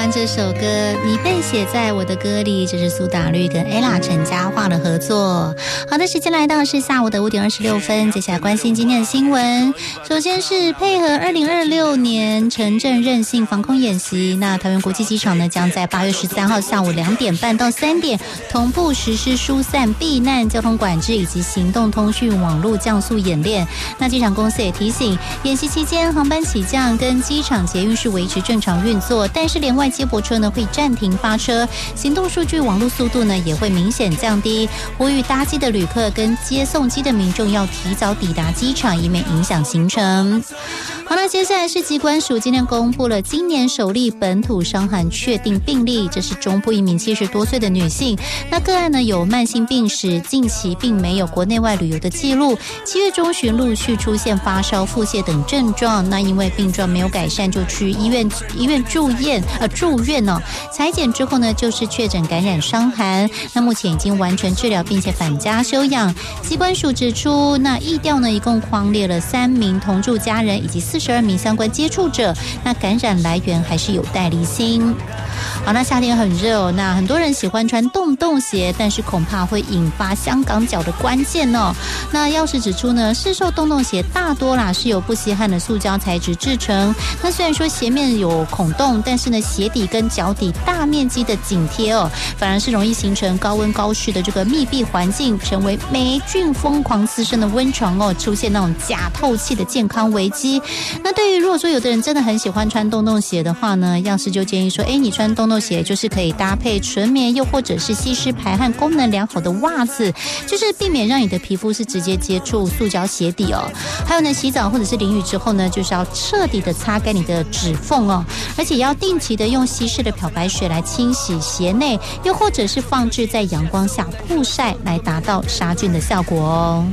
欢这首歌《你被写在我的歌里》，这是苏打绿跟 Ella 陈嘉桦的合作。好的，时间来到是下午的5点26分，接下来关心今天的新闻。首先是配合2026年城镇韧性防空演习，那桃园国际机场呢将在8月13号下午2点半到3点同步实施疏散避难、交通管制以及行动通讯网络降速演练。那机场公司也提醒，演习期间航班起降跟机场捷运是维持正常运作，但是连外接驳车呢会暂停发车，行动数据网络速度呢也会明显降低，呼吁搭机的旅客跟接送机的民众要提早抵达机场，以免影响行程。好，那接下来是疾管署今天公布了今年首例本土伤寒确定病例，这是中部一名70多岁的女性，那个案呢有慢性病史，近期并没有国内外旅游的记录，7月中旬陆续出现发烧、腹泻等症状，那因为病状没有改善，就去医院住院哦，采检之后呢就是确诊感染伤寒，那目前已经完全治疗并且返家休养。疾管署指出，那疫调呢一共匡列了3名同住家人以及42名相关接触者，那感染来源还是有待厘清。好，那夏天很热哦，那很多人喜欢穿洞洞鞋，但是恐怕会引发香港脚的关键哦。那药师指出呢，市售洞洞鞋大多啦是由不吸汗的塑胶材质制成，那虽然说鞋面有孔洞，但是呢鞋底跟脚底大面积的紧贴哦，反而是容易形成高温高湿的这个密闭环境，成为霉菌疯狂滋生的温床哦，出现那种假透气的健康危机。那对于如果说有的人真的很喜欢穿洞洞鞋的话呢，药师就建议说，你穿洞洞鞋就是可以搭配纯棉又或者是吸湿排汗功能良好的袜子，就是避免让你的皮肤是直接接触塑胶鞋底哦。还有呢，洗澡或者是淋雨之后呢，就是要彻底的擦干你的指缝哦，而且要定期的用稀释的漂白水来清洗鞋内，又或者是放置在阳光下曝晒，来达到杀菌的效果哦。